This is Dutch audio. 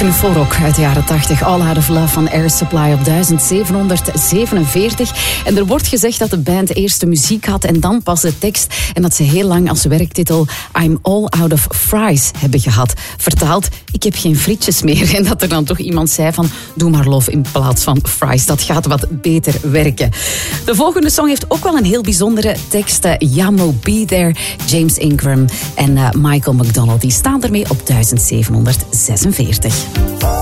Een folkrock uit de jaren 80. All Out of Love van Air Supply op 1747. En er wordt gezegd dat de band eerst de muziek had en dan pas de tekst. En dat ze heel lang als werktitel I'm All Out of Fries hebben gehad. Vertaald, ik heb geen frietjes meer. En dat er dan toch iemand zei van, doe maar love in plaats van fries. Dat gaat wat beter werken. De volgende song heeft ook wel een heel bijzondere tekst. Yamo Be There, James Ingram en Michael McDonald. Die staan ermee op 1746.